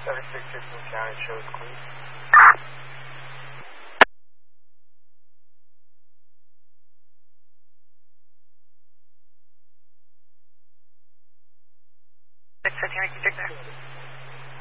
7615 County shows clean. Six 15, we can take that.